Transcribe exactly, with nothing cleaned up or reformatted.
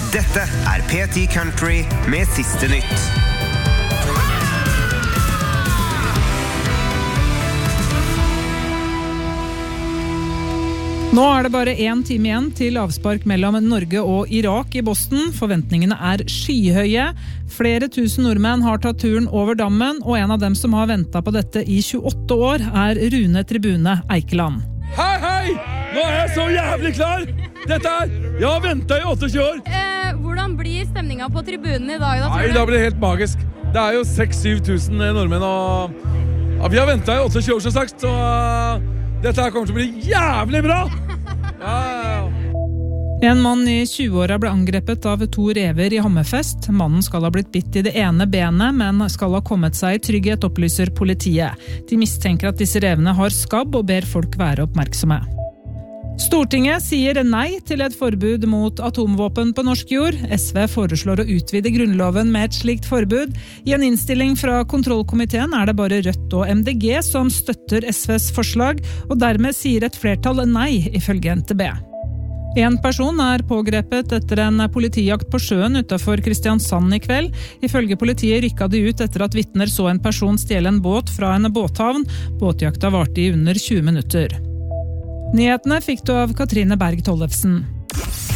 Dette er P ti Country med siste nytt. Nå er det bare en time igjen til avspark mellom Norge og Irak i Boston. Forventningene er skyhøye. Flere tusen nordmenn har tatt turen over dammen, og en av dem som har ventet på dette i tjueåtte år er Rune Tribune Eikeland. Hei, hei! Nå er jeg så jævlig klar! Dette er, jeg har ventet i åttiåtte år. Eh, hvordan blir stemningen på tribunen i dag da, tror Nei, du? da blir det helt magisk. Det er jo seks til syv tusen nordmenn, og ja, vi har ventet i åttiåtte år, som sagt, så uh, dette her kommer til å bli jævlig bra! Ja, ja, ja. En mann i tjueåra ble angrepet av to rever i Hammerfest. Mannen skal ha blitt bitt i det ene benet, men skal ha kommet seg i trygghet, opplyser politiet. De mistenker at disse revene har skabb og ber folk være oppmerksomme. Stortinget sier nei til et forbud mot atomvåpen på norsk jord. S V foreslår å utvide grunnloven med et slikt forbud. I en innstilling fra kontrollkomiteen er det bare Rødt og M D G som støtter S Vs forslag, og dermed sier et flertall nei, ifølge N T B. En person er pågrepet etter en politijakt på sjøen utenfor Kristiansand i kveld. Ifølge politiet rykket de ut etter at vitner så en person stjele en båt fra en båthavn. Båtjakta varte i under tjue minutter. Nyhetene fikk du av Katrine Berg Tollefsen.